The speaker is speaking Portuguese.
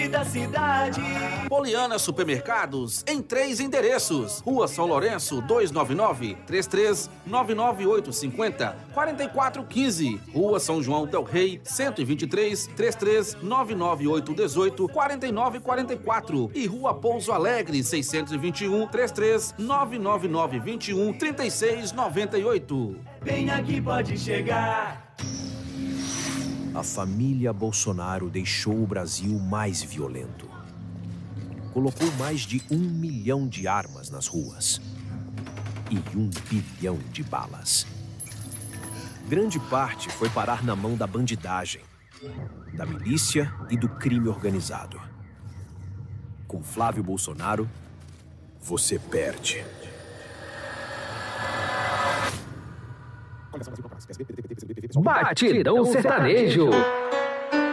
da cidade. Poliana Supermercados, em 3 endereços. Rua São Lourenço, 299, 33-99850, 4415. Rua São João del Rei, 123, 33-99818, 4944. E Rua Pouso Alegre, 621, 33-99921, 3698. Bem aqui pode chegar. A família Bolsonaro deixou o Brasil mais violento. Colocou mais de 1 milhão de armas nas ruas e 1 bilhão de balas. Grande parte foi parar na mão da bandidagem, da milícia e do crime organizado. Com Flávio Bolsonaro, você perde. Batidão Sertanejo.